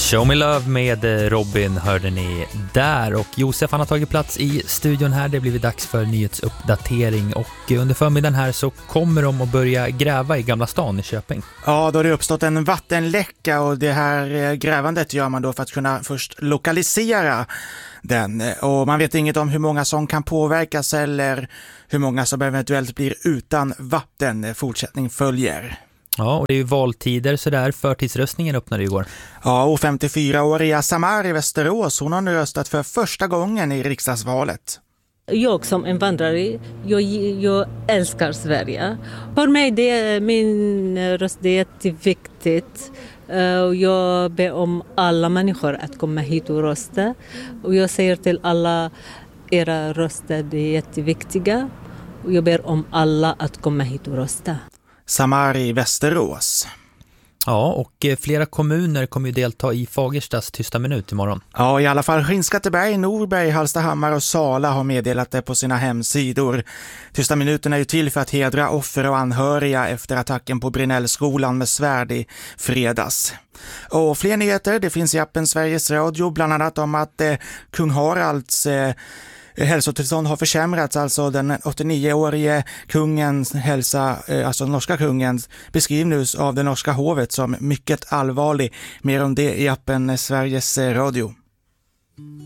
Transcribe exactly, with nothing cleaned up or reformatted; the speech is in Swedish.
Show Me Love med Robin hörde ni där, och Josef han har tagit plats i studion här. Det blir dags för nyhetsuppdatering, och under förmiddagen här så kommer de att börja gräva i Gamla stan i Köping. Ja, då har det uppstått en vattenläcka, och det här grävandet gör man då för att kunna först lokalisera den, och man vet inget om hur många som kan påverkas eller hur många som eventuellt blir utan vatten. Fortsättning följer. Ja, och det är ju valtider så där. Förtidsröstningen öppnade igår. Ja, och femtiofyraåriga Samar i Västerås, hon har nu röstat för första gången i riksdagsvalet. Jag som invandrare, jag, jag älskar Sverige. För mig det är min röst, det är jätteviktigt. Jag ber om alla människor att komma hit och rösta. Och jag säger till alla, era röster det är jätteviktiga. Och jag ber om alla att komma hit och rösta. Samar i Västerås. Ja, och flera kommuner kommer ju delta i Fagerstas tysta minut imorgon. Ja, i alla fall Skinnskatteberg, Norberg, Hallstahammar och Sala har meddelat det på sina hemsidor. Tysta minuten är ju till för att hedra offer och anhöriga efter attacken på Brinnellskolan med svärd i fredags. Och fler nyheter, det finns i appen Sveriges Radio, bland annat om att eh, kung Haralds eh, hälsotillstånd har försämrats. Alltså den åttionioårige kungens hälsa, alltså norska kungens, beskrivs av det norska hovet som mycket allvarlig. Mer om det i appen Sveriges Radio.